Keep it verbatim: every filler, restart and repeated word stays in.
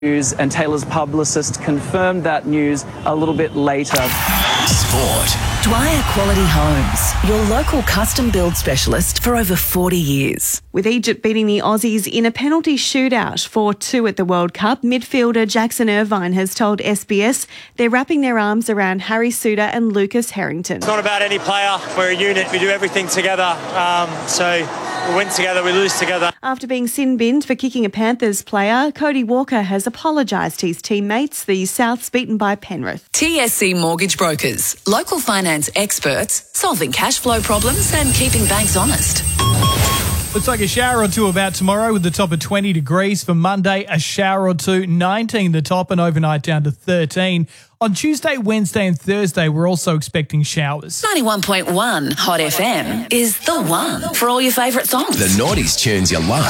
news, and Taylor's publicist confirmed that news a little bit later. Sport. Dwyer Quality Homes, your local custom build specialist for over forty years. With Egypt beating the Aussies in a penalty shootout four two at the World Cup, midfielder Jackson Irvine has told S B S they're wrapping their arms around Harry Suter and Lucas Harrington. It's not about any player. We're a unit. We do everything together. Um, so we win together, we lose together. After being sin-binned for kicking a Panthers player, Cody Walker has apologised to his teammates, the Souths beaten by Penrith. T S C Mortgage Brokers, local finance experts, solving cash flow problems and keeping banks honest. Looks like a shower or two about tomorrow with the top of twenty degrees. For Monday, a shower or two, nineteen the top, and overnight down to thirteen. On Tuesday, Wednesday and Thursday, we're also expecting showers. ninety-one point one Hot F M is the one for all your favourite songs. The noughties tunes you love.